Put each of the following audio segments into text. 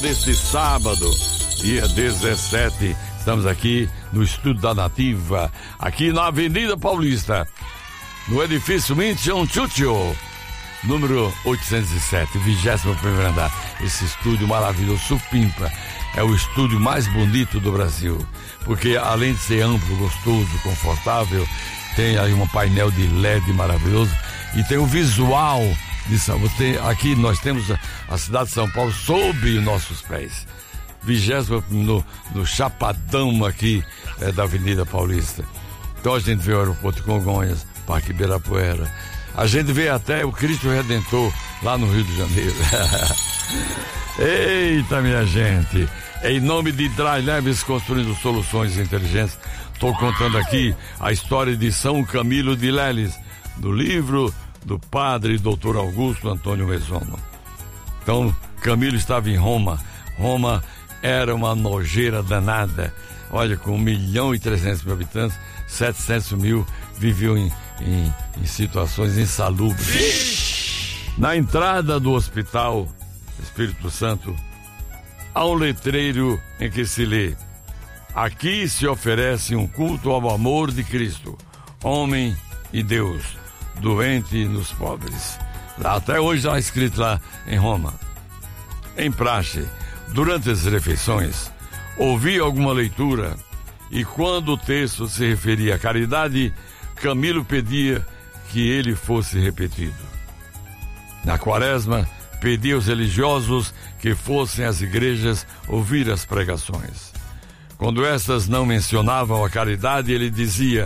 Neste sábado, dia 17, estamos aqui no Estúdio da Nativa, aqui na Avenida Paulista, no edifício Minchon Chucho, número 807, 21º andar. Esse estúdio maravilhoso, supimpa, é o estúdio mais bonito do Brasil, porque além de ser amplo, gostoso, confortável, tem aí um painel de LED maravilhoso e tem o visual de São Paulo. Aqui nós temos a cidade de São Paulo sob nossos pés. 20º no chapadão aqui da Avenida Paulista. Então a gente vê o aeroporto de Congonhas, Parque Ibirapuera. A gente vê até o Cristo Redentor lá no Rio de Janeiro. Eita, minha gente! Em nome de Dry Leves, construindo soluções inteligentes, estou contando aqui a história de São Camilo de Leles, do livro do padre Dr. Augusto Antônio Mesono. Então, Camilo estava em Roma. Roma era uma nojeira danada. Olha, com 1.300.000 habitantes, 700.000 viviam em situações insalubres. Na entrada do hospital Espírito Santo, há um letreiro em que se lê: aqui se oferece um culto ao amor de Cristo, homem e Deus, doente nos pobres. Até hoje está escrito lá em Roma. Em praxe, durante as refeições, ouvi alguma leitura e quando o texto se referia à caridade, Camilo pedia que ele fosse repetido. Na quaresma, pedia aos religiosos que fossem às igrejas ouvir as pregações. Quando essas não mencionavam a caridade, ele dizia: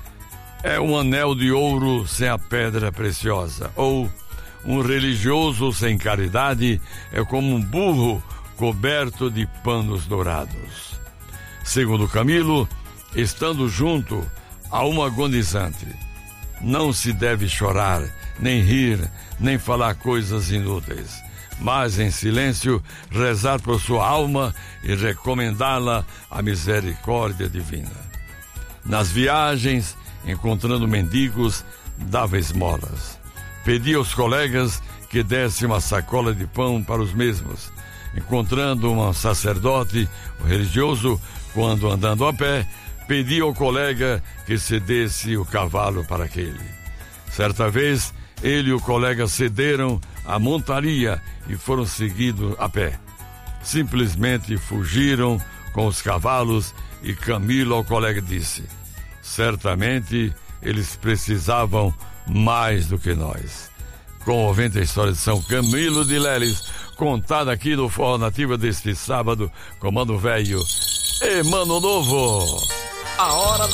é um anel de ouro sem a pedra preciosa, ou um religioso sem caridade é como um burro coberto de panos dourados. Segundo Camilo, estando junto a um agonizante, não se deve chorar, nem rir, nem falar coisas inúteis, mas em silêncio rezar por sua alma e recomendá-la à misericórdia divina. Nas viagens, encontrando mendigos, dava esmolas. Pedia aos colegas que dessem uma sacola de pão para os mesmos. Encontrando um sacerdote religioso, quando andando a pé, pedia ao colega que cedesse o cavalo para aquele. Certa vez, ele e o colega cederam a montaria e foram seguidos a pé. Simplesmente fugiram com os cavalos e Camilo ao colega disse: certamente eles precisavam mais do que nós. Comovente a história de São Camilo de Leles, contada aqui no Forró Nativa deste sábado, com Mano Velho e Mano Novo. A hora da